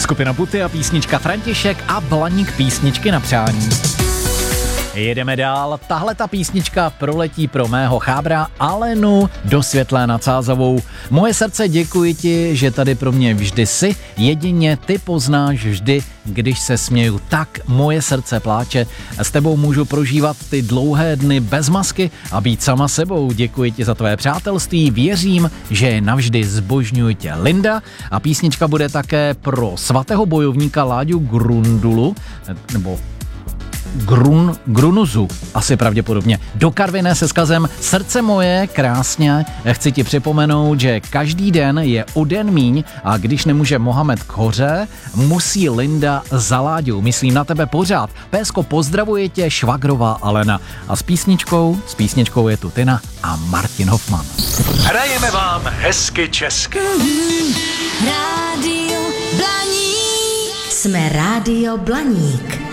Skupina Buty a písnička František a Blaník písničky na přání. Jedeme dál, tahle ta písnička proletí pro mého chábra Alenu do Světlé nad Sázavou. Moje srdce, děkuji ti, že tady pro mě vždy jsi, jedině ty poznáš vždy, když se směju, tak moje srdce pláče. S tebou můžu prožívat ty dlouhé dny bez masky a být sama sebou. Děkuji ti za tvé přátelství, věřím, že je navždy, zbožňuji tě, Linda. A písnička bude také pro svatého bojovníka Láďu Grundulu, nebo Grunuzu, asi pravděpodobně. Do Karviné se vzkazem Srdce moje, krásně, chci ti připomenout, že každý den je o den míň a když nemůže Mohamed k hoře, musí Linda za Láďu. Myslím na tebe pořád. Pésko, pozdravuje tě švagrová Alena. A s písničkou je tu Tina a Martin Hoffman. Hrajeme vám hezky česky. Rádio Blaník. Jsme Rádio Blaník.